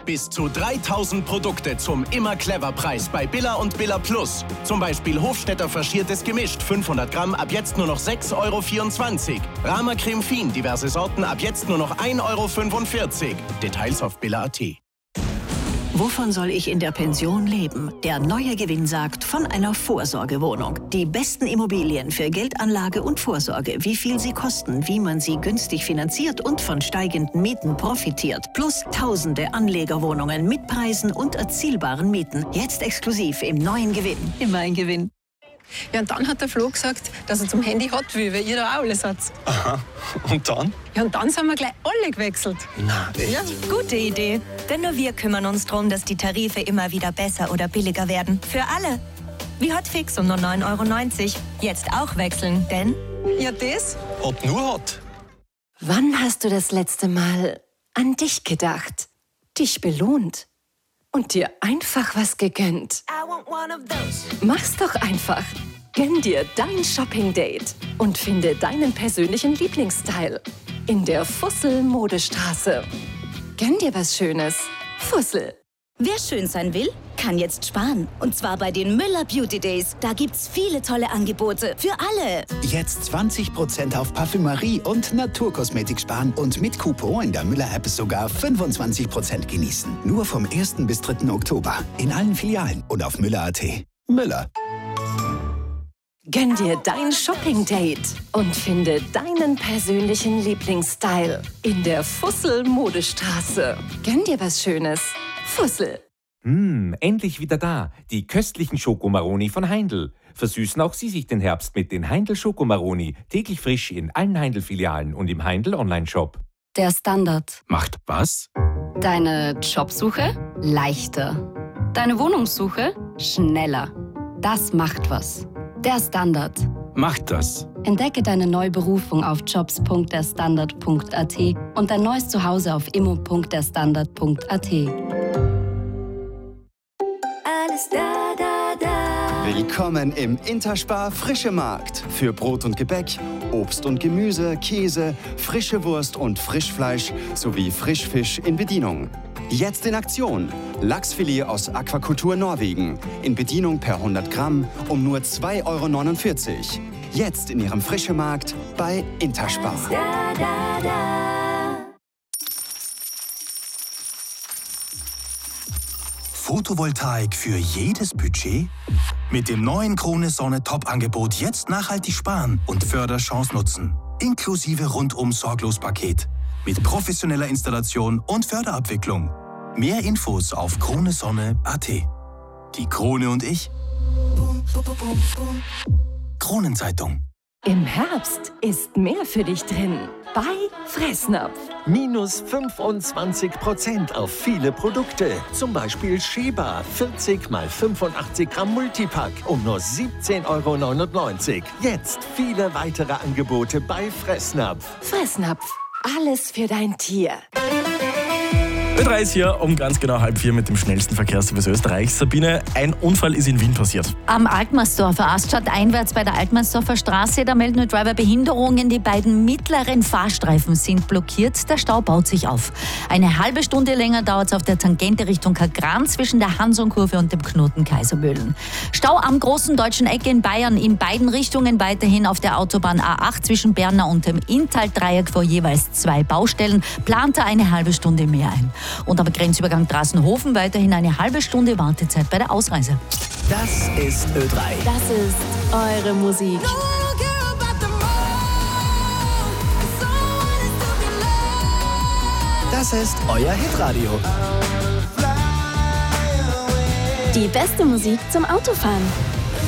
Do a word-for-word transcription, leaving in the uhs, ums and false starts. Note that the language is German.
Bis zu dreitausend Produkte zum Immer-Clever-Preis bei Billa und Billa Plus. Zum Beispiel Hofstetter faschiertes Gemischt, fünfhundert Gramm, ab jetzt nur noch sechs Euro vierundzwanzig. Rama Creme Fin, diverse Sorten, ab jetzt nur noch ein Euro fünfundvierzig. Details auf billa punkt at. Wovon soll ich in der Pension leben? Der neue Gewinn sagt von einer Vorsorgewohnung. Die besten Immobilien für Geldanlage und Vorsorge, wie viel sie kosten, wie man sie günstig finanziert und von steigenden Mieten profitiert. Plus tausende Anlegerwohnungen mit Preisen und erzielbaren Mieten. Jetzt exklusiv im neuen Gewinn. Immer ein Gewinn. Ja, und dann hat der Flo gesagt, dass er zum Handy hat will, weil ihr da auch alles habt. Aha. Und dann? Ja, und dann sind wir gleich alle gewechselt. Na, echt? Ja. Gute Idee. Denn nur wir kümmern uns darum, dass die Tarife immer wieder besser oder billiger werden. Für alle. Wie Hotfix um nur neun Euro neunzig. Jetzt auch wechseln, denn... Ja, das? Ob nur Hot. Wann hast du das letzte Mal an dich gedacht, dich belohnt und dir einfach was gegönnt? Mach's doch einfach. Gönn dir dein Shopping-Date und finde deinen persönlichen Lieblingsstyle in der Fussel-Modestraße. Gönn dir was Schönes. Fussel. Wer schön sein will, kann jetzt sparen. Und zwar bei den Müller Beauty Days. Da gibt's viele tolle Angebote für alle. Jetzt zwanzig Prozent auf Parfümerie und Naturkosmetik sparen und mit Coupon in der Müller-App sogar fünfundzwanzig Prozent genießen. Nur vom ersten bis dritten Oktober. In allen Filialen und auf müller punkt at. Müller. Gönn dir dein Shopping-Date und finde deinen persönlichen Lieblingsstyle in der Fussel-Modestraße. Gönn dir was Schönes. Fussel. Mmh, endlich wieder da. Die köstlichen Schokomaroni von Heindl. Versüßen auch Sie sich den Herbst mit den Heindl Schokomaroni. Täglich frisch in allen Heindl-Filialen und im Heindl Online-Shop. Der Standard. Macht was? Deine Jobsuche leichter. Deine Wohnungssuche schneller. Das macht was. Der Standard. Macht das. Entdecke deine neue Berufung auf jobs punkt der standard punkt at und dein neues Zuhause auf immo punkt der standard punkt at. Alles da, da, da. Willkommen im Interspar Frische Markt. Für Brot und Gebäck, Obst und Gemüse, Käse, frische Wurst und Frischfleisch sowie Frischfisch in Bedienung. Jetzt in Aktion. Lachsfilet aus Aquakultur Norwegen. In Bedienung per hundert Gramm um nur zwei Euro neunundvierzig. Jetzt in Ihrem Frische Markt bei Interspar. Da, da, da. Photovoltaik für jedes Budget? Mit dem neuen Krone Sonne Top-Angebot jetzt nachhaltig sparen und Förderchance nutzen. Inklusive Rundum-Sorglos-Paket. Mit professioneller Installation und Förderabwicklung. Mehr Infos auf krone sonne punkt at. Die Krone und ich. Kronenzeitung. Im Herbst ist mehr für dich drin. Bei Fressnapf. Minus fünfundzwanzig Prozent auf viele Produkte. Zum Beispiel Sheba vierzig mal fünfundachtzig Gramm Multipack um nur siebzehn Euro neunundneunzig. Jetzt viele weitere Angebote bei Fressnapf. Fressnapf. Alles für dein Tier. Ö drei ist hier um ganz genau halb vier mit dem schnellsten Verkehrsservice Österreichs. Sabine, ein Unfall ist in Wien passiert. Am Altmannsdorfer Aststadt einwärts bei der Altmannsdorfer Straße, da melden die Driver Behinderungen. Die beiden mittleren Fahrstreifen sind blockiert. Der Stau baut sich auf. Eine halbe Stunde länger dauert es auf der Tangente Richtung Kagran zwischen der Hansonkurve und dem Knoten Kaisermühlen. Stau am großen deutschen Eck in Bayern in beiden Richtungen, weiterhin auf der Autobahn A acht zwischen Berna und dem Inntal-Dreieck vor jeweils zwei Baustellen. Plant er eine halbe Stunde mehr ein. Und am Grenzübergang Drassenhofen weiterhin eine halbe Stunde Wartezeit bei der Ausreise. Das ist Ö drei. Das ist eure Musik. Das ist euer Hitradio. Die beste Musik zum Autofahren.